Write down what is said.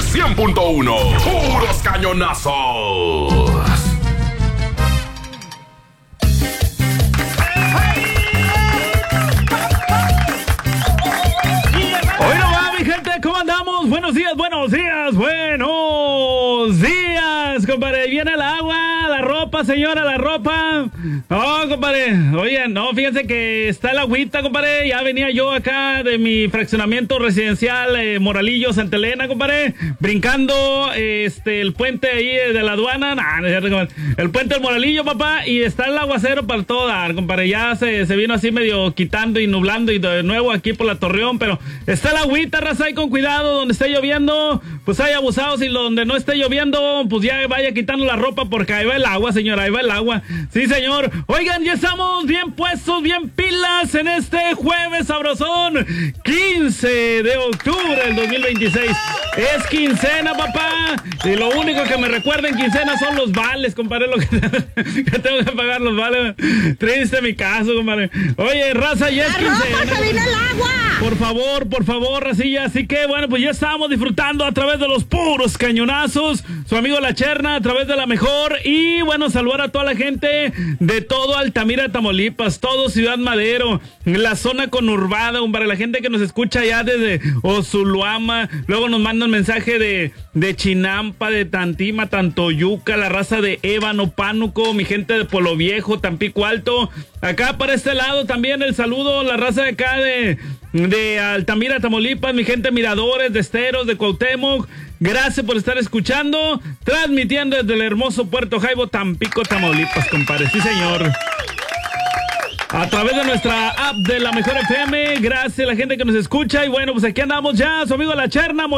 100.1. Puros cañonazos. Hoy no va, mi gente, ¿cómo andamos? Buenos días, compadre. Viene el agua, la ropa, señora, la ropa. No, compadre, oye, no, fíjense que está el agüita, compadre. Ya venía yo acá de mi fraccionamiento residencial, Moralillo, Santa Elena, compadre, brincando el puente ahí de la aduana. Nah, no es cierto, compadre. El puente del Moralillo, papá, y está el aguacero para todo dar, compadre. Ya se vino así medio quitando y nublando y de nuevo aquí por la Torreón, pero está el agüita, raza, ahí con cuidado. Donde esté lloviendo, pues hay abusados, y donde no esté lloviendo, pues ya vaya quitando la ropa, porque ahí va el agua, señora, ahí va el agua. Sí, señor. Oigan, ya estamos bien puestos, bien pilas en este jueves sabrosón, 15 de octubre del 2026. Es quincena, papá, y lo único que me recuerda en quincena son los vales, compadre, lo que tengo que pagar los vales. Triste mi caso, compadre. Oye, raza, ya es quincena. ¡Se vino el agua! Por favor, racilla. Así que, bueno, pues ya estamos disfrutando a través de los puros cañonazos. Su amigo La Cherna, a través de La Mejor. Y, bueno, saludar a toda la gente de todo Altamira, Tamaulipas, todo Ciudad Madero, la zona conurbada, para la gente que nos escucha ya desde Osuluama. Luego nos mandan mensaje de Chinampa, de Tantima, Tantoyuca, la raza de Ébano, Pánuco, mi gente de Pueblo Viejo, Tampico Alto. Acá para este lado también el saludo, la raza de acá de Altamira, Tamaulipas, mi gente Miradores, de Esteros, de Cuauhtémoc. Gracias por estar escuchando, transmitiendo desde el hermoso Puerto Jaibo, Tampico, Tamaulipas, compadre. Sí, señor. A través de nuestra app de La Mejor FM. Gracias a la gente que nos escucha. Y bueno, pues aquí andamos ya, su amigo La Cherna.